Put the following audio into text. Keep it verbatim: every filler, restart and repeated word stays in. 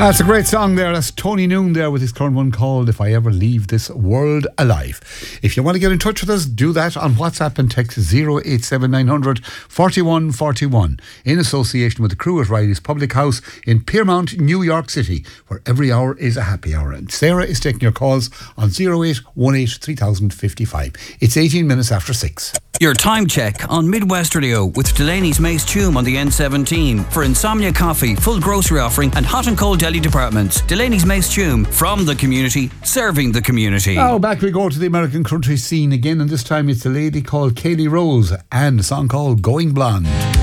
That's a great song there. That's Tony Noon there with his current one called If I Ever Leave This World Alive. If you want to get in touch with us, do that on WhatsApp and text zero eight seven nine hundred forty-one forty-one in association with the crew at Riley's Public House in Piermont, New York City, where every hour is a happy hour. And Sarah is taking your calls on zero eight one eight three thousand fifty-five. It's eighteen minutes after six. Your time check on Midwest Radio with Delaney's Mace Tume on the N seventeen for Insomnia Coffee, full grocery offering and hot and cold deli departments. Delaney's Mace Tume, from the community, serving the community. Now back we go to the American country scene again, and this time it's a lady called Kaylee Rose and a song called Going Blonde.